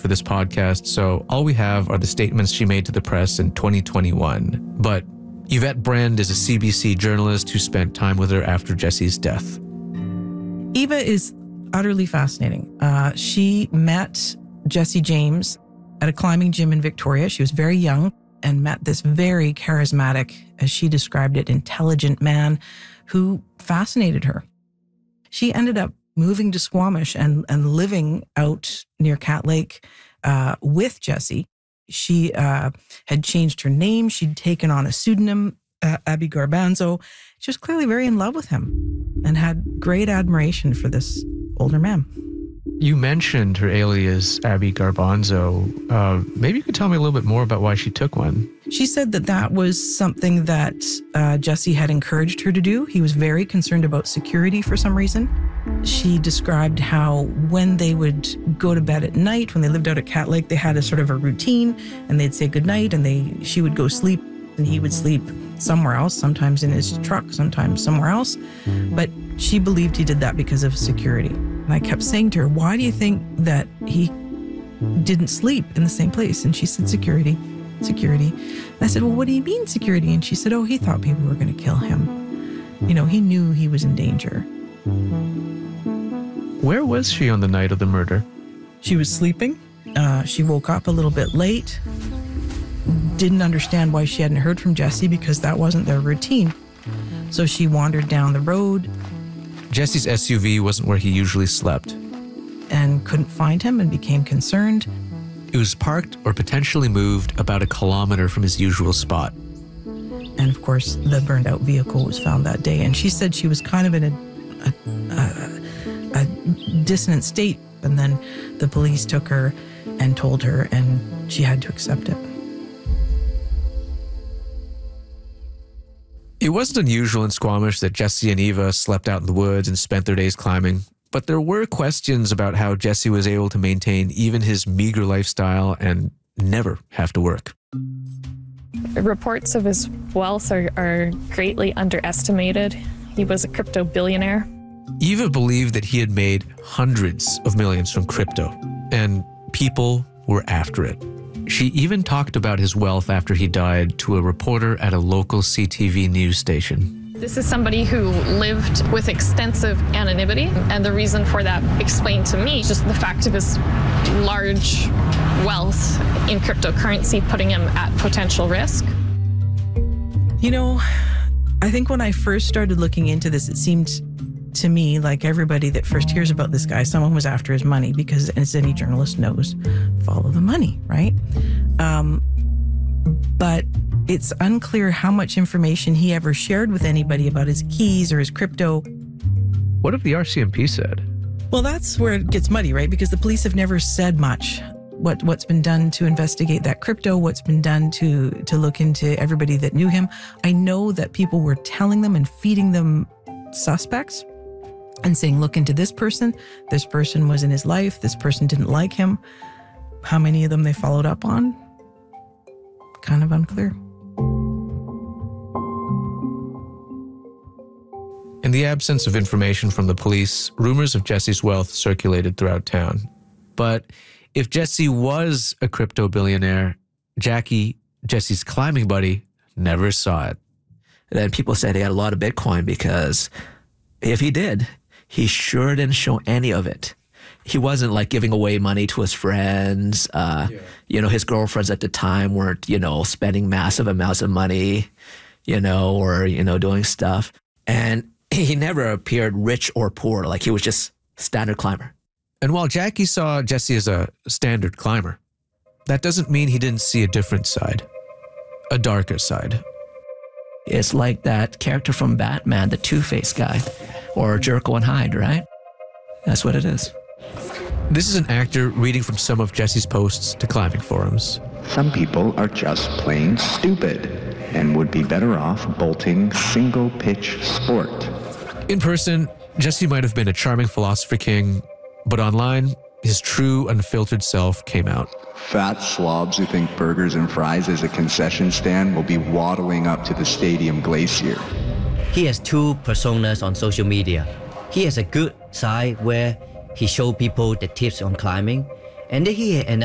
for this podcast, so all we have are the statements she made to the press in 2021. But Yvette Brand is a CBC journalist who spent time with her after Jesse's death. Eva is utterly fascinating. She met Jesse James at a climbing gym in Victoria. She was very young and met this very charismatic, as she described it, intelligent man who fascinated her. She ended up moving to Squamish and living out near Cat Lake with Jesse. She had changed her name. She'd taken on a pseudonym, Abby Garbanzo. She was clearly very in love with him and had great admiration for this older man. You mentioned her alias, Abby Garbanzo. Maybe you could tell me a little bit more about why she took one. She said that was something that Jesse had encouraged her to do. He was very concerned about security for some reason. She described how when they would go to bed at night, when they lived out at Cat Lake, they had a sort of a routine, and they'd say goodnight, and she would go sleep, and he would sleep somewhere else, sometimes in his truck, sometimes somewhere else. But she believed he did that because of security. And I kept saying to her, why do you think that he didn't sleep in the same place? And she said, security. And I said, well, what do you mean security? And she said, oh, he thought people were going to kill him. You know, he knew he was in danger. Where was she on the night of the murder? She was sleeping. She woke up a little bit late. Didn't understand why she hadn't heard from Jesse because that wasn't their routine. So she wandered down the road. Jesse's SUV wasn't where he usually slept. And couldn't find him and became concerned. It was parked or potentially moved about 1 kilometer from his usual spot. And of course, the burned out vehicle was found that day. And she said she was kind of in a dissonant state. And then the police took her and told her, and she had to accept it. It wasn't unusual in Squamish that Jesse and Eva slept out in the woods and spent their days climbing, but there were questions about how Jesse was able to maintain even his meager lifestyle and never have to work. Reports of his wealth are greatly underestimated. He was a crypto billionaire. Eva believed that he had made hundreds of millions from crypto, and people were after it. She even talked about his wealth after he died to a reporter at a local CTV news station. This is somebody who lived with extensive anonymity, and the reason for that explained to me is just the fact of his large wealth in cryptocurrency putting him at potential risk. You know, I think when I first started looking into this, it seemed to me like everybody that first hears about this guy, someone was after his money because, as any journalist knows, follow the money, right? But it's unclear how much information he ever shared with anybody about his keys or his crypto. What have the RCMP said? Well, that's where it gets muddy, right? Because the police have never said much. What's been done to investigate that crypto, what's been done to look into everybody that knew him. I know that people were telling them and feeding them suspects and saying, look into this person was in his life, this person didn't like him. How many of them they followed up on? Kind of unclear. In the absence of information from the police, rumors of Jesse's wealth circulated throughout town. But if Jesse was a crypto billionaire, Jackie, Jesse's climbing buddy, never saw it. And then people said he had a lot of Bitcoin because if he did, he sure didn't show any of it. He wasn't like giving away money to his friends. You know, his girlfriends at the time weren't, spending massive amounts of money, or, doing stuff. And he never appeared rich or poor. Like he was just standard climber. And while Jackie saw Jesse as a standard climber, that doesn't mean he didn't see a different side, a darker side. It's like that character from Batman, the Two-Face guy, or Jekyll and Hyde, right? That's what it is. This is an actor reading from some of Jesse's posts to climbing forums. Some people are just plain stupid and would be better off bolting single-pitch sport. In person, Jesse might have been a charming philosopher king, but online, his true, unfiltered self came out. Fat slobs who think burgers and fries is a concession stand will be waddling up to the stadium glacier. He has two personas on social media. He has a good side where he shows people the tips on climbing, and then he has